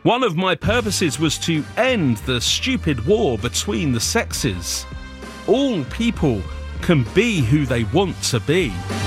One of my purposes was to end the stupid war between the sexes. All people can be who they want to be.